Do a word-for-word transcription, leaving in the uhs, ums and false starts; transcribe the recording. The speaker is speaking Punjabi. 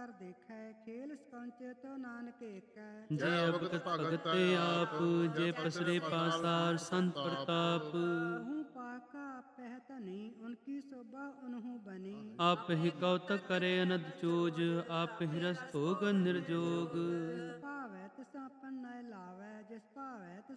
ਕਰ ਦੇਖੈ, ਖੇਲ ਸਕੰਚੇ ਤੋ ਨਾਨਕ ਏਕੈ। ਜੇ ਅਵਗਤ ਭਗਤ ਤੇ ਆਪ, ਜੇ ਪਸਰੇ ਪਾਸਾਰ ਸੰਤ ਪ੍ਰਤਾਪ। ਕਾਹੂ ਪਾਕਾ ਪਹਿ ਧਨੀ, ਉਨਕੀ ਸੋਭਾ ਉਨਹੂ ਬਨੀ। ਆਪ ਹੀ ਕੌਤਕ ਕਰੇ ਅਨੰਦ ਚੋਜ, ਆਪ ਹੀ ਰਸ ਭੋਗ ਨਿਰਜੋਗ। ਭਾਵੈ ਤਿਸ ਆਪਨ ਨੈ ਲਾਵੈ, ਜਿਸ ਭਾਵੈ